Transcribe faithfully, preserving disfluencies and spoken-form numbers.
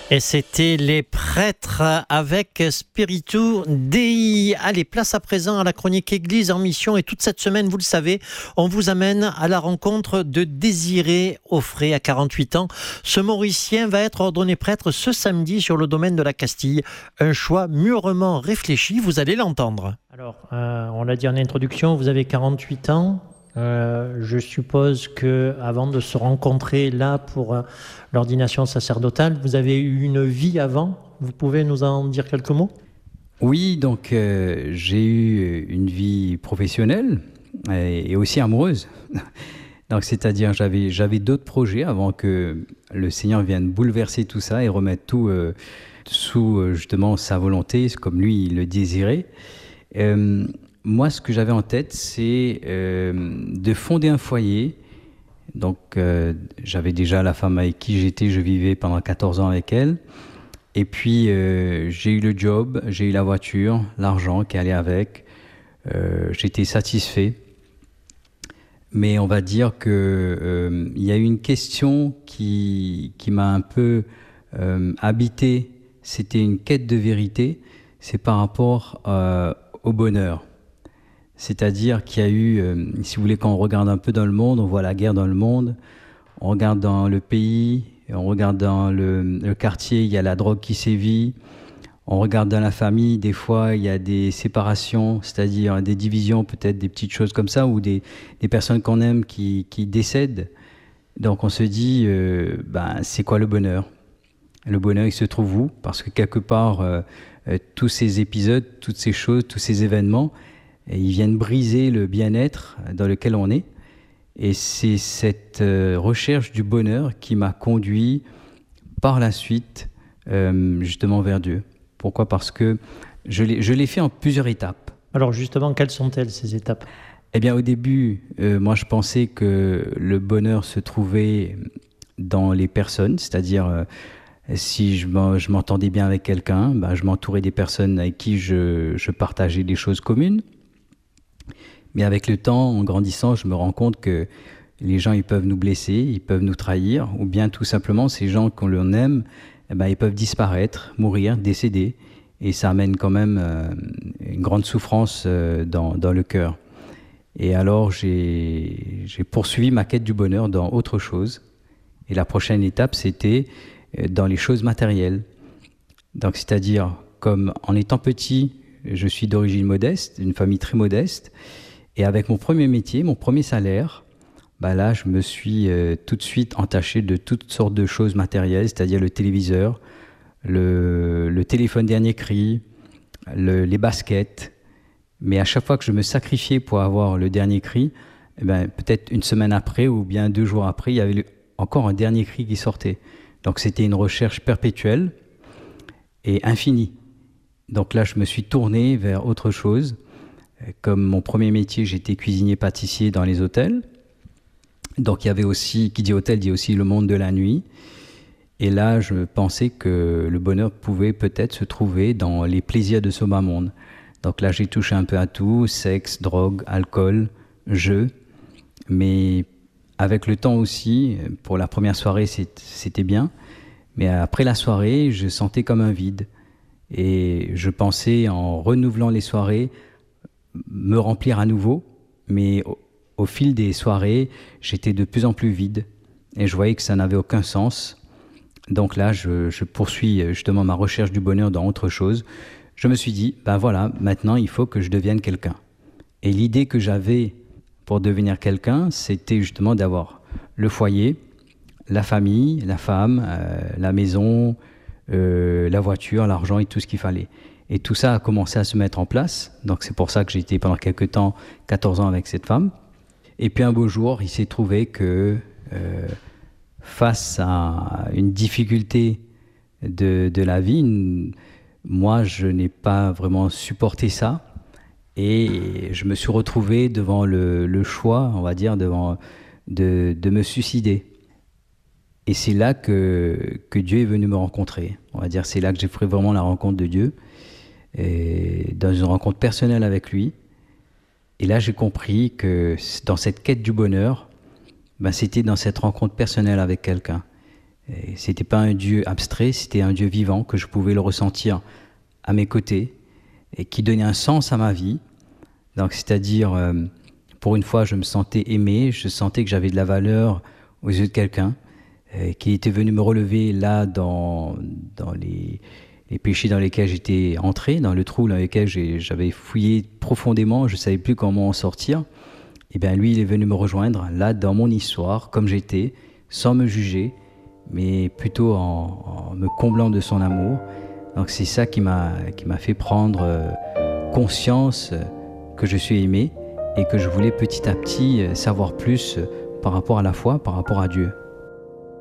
Et c'était les prêtres avec Spiritu Dei. Allez, place à présent à la chronique Église en mission. Et toute cette semaine, vous le savez, on vous amène à la rencontre de Désiré Offray à quarante-huit ans. Ce Mauricien va être ordonné prêtre ce samedi sur le domaine de la Castille. Un choix mûrement réfléchi, vous allez l'entendre. Alors, euh, on l'a dit en introduction, vous avez quarante-huit ans. Euh, je suppose qu'avant de se rencontrer là pour euh, l'ordination sacerdotale, vous avez eu une vie avant. Vous pouvez nous en dire quelques mots ? Oui, donc euh, j'ai eu une vie professionnelle et, et aussi amoureuse. Donc, c'est-à-dire j'avais, j'avais d'autres projets avant que le Seigneur vienne bouleverser tout ça et remettre tout euh, sous euh, justement sa volonté, comme lui il le désirait. Euh, Moi, ce que j'avais en tête, c'est euh, de fonder un foyer. Donc, euh, j'avais déjà la femme avec qui j'étais, je vivais pendant quatorze ans avec elle. Et puis, euh, j'ai eu le job, j'ai eu la voiture, l'argent qui allait avec. Euh, j'étais satisfait. Mais on va dire qu'il euh, y a eu une question qui, qui m'a un peu euh, habité. C'était une quête de vérité. C'est par rapport euh, au bonheur. C'est-à-dire qu'il y a eu, euh, si vous voulez, quand on regarde un peu dans le monde, on voit la guerre dans le monde, on regarde dans le pays, on regarde dans le, le quartier, il y a la drogue qui sévit, on regarde dans la famille, des fois il y a des séparations, c'est-à-dire des divisions, peut-être des petites choses comme ça, ou des, des personnes qu'on aime qui, qui décèdent. Donc on se dit, euh, ben, c'est quoi le bonheur ? Le bonheur, il se trouve où ? Parce que quelque part, euh, euh, tous ces épisodes, toutes ces choses, tous ces événements, et ils viennent briser le bien-être dans lequel on est. Et c'est cette euh, recherche du bonheur qui m'a conduit par la suite euh, justement vers Dieu. Pourquoi ? Parce que je l'ai, je l'ai fait en plusieurs étapes. Alors justement, quelles sont-elles ces étapes ? Eh bien au début, euh, moi je pensais que le bonheur se trouvait dans les personnes, c'est-à-dire euh, si je, je m'entendais bien avec quelqu'un, ben, je m'entourais des personnes avec qui je, je partageais des choses communes. Mais avec le temps, en grandissant, je me rends compte que les gens, ils peuvent nous blesser, ils peuvent nous trahir, ou bien tout simplement, ces gens qu'on l'on aime, eh ben, ils peuvent disparaître, mourir, décéder, et ça amène quand même euh, une grande souffrance euh, dans, dans le cœur. Et alors, j'ai, j'ai poursuivi ma quête du bonheur dans autre chose, et la prochaine étape, c'était dans les choses matérielles. Donc, c'est-à-dire, comme en étant petit, je suis d'origine modeste, d'une famille très modeste, et avec mon premier métier, mon premier salaire, bah là, je me suis euh, tout de suite entaché de toutes sortes de choses matérielles, c'est-à-dire le téléviseur, le, le téléphone dernier cri, le, les baskets. Mais à chaque fois que je me sacrifiais pour avoir le dernier cri, eh ben, peut-être une semaine après ou bien deux jours après, il y avait le, encore un dernier cri qui sortait. Donc c'était une recherche perpétuelle et infinie. Donc là, je me suis tourné vers autre chose. Comme mon premier métier, j'étais cuisinier-pâtissier dans les hôtels. Donc il y avait aussi, qui dit hôtel, dit aussi le monde de la nuit. Et là, je pensais que le bonheur pouvait peut-être se trouver dans les plaisirs de ce bas monde. Donc là, j'ai touché un peu à tout, sexe, drogue, alcool, jeu. Mais avec le temps aussi, pour la première soirée, c'était bien. Mais après la soirée, je sentais comme un vide. Et je pensais, en renouvelant les soirées, me remplir à nouveau, mais au, au fil des soirées, j'étais de plus en plus vide et je voyais que ça n'avait aucun sens. Donc là, je, je poursuis justement ma recherche du bonheur dans autre chose. Je me suis dit, ben voilà, maintenant il faut que je devienne quelqu'un. Et l'idée que j'avais pour devenir quelqu'un, c'était justement d'avoir le foyer, la famille, la femme, euh, la maison, euh, la voiture, l'argent et tout ce qu'il fallait. Et tout ça a commencé à se mettre en place. Donc c'est pour ça que j'ai été pendant quelques temps, quatorze ans avec cette femme. Et puis un beau jour, il s'est trouvé que euh, face à une difficulté de, de la vie, une, moi je n'ai pas vraiment supporté ça. Et je me suis retrouvé devant le, le choix, on va dire, devant, de, de me suicider. Et c'est là que, que Dieu est venu me rencontrer. On va dire, c'est là que j'ai fait vraiment la rencontre de Dieu. Et dans une rencontre personnelle avec lui. Et là, j'ai compris que dans cette quête du bonheur, ben, c'était dans cette rencontre personnelle avec quelqu'un. Et c'était pas un Dieu abstrait, c'était un Dieu vivant que je pouvais le ressentir à mes côtés et qui donnait un sens à ma vie. Donc, c'est-à-dire, euh, pour une fois, je me sentais aimé, je sentais que j'avais de la valeur aux yeux de quelqu'un, euh, qui était venu me relever là dans, dans les, les péchés dans lesquels j'étais entré, dans le trou dans lequel j'ai, j'avais fouillé profondément, je ne savais plus comment en sortir. Et bien lui, il est venu me rejoindre là dans mon histoire, comme j'étais, sans me juger, mais plutôt en, en me comblant de son amour. Donc c'est ça qui m'a, qui m'a fait prendre euh, conscience euh, que je suis aimé et que je voulais petit à petit euh, savoir plus euh, par rapport à la foi, par rapport à Dieu.